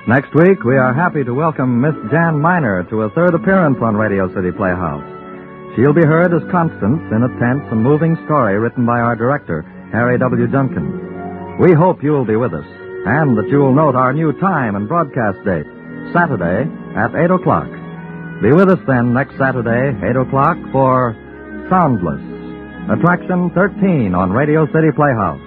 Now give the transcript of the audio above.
Next week, we are happy to welcome Miss Jan Miner to a third appearance on Radio City Playhouse. She'll be heard as Constance in a tense and moving story written by our director, Harry W. Junkins. We hope you'll be with us, and that you'll note our new time and broadcast date, Saturday at 8 o'clock. Be with us then next Saturday, 8 o'clock, for Soundless, Attraction 13 on Radio City Playhouse.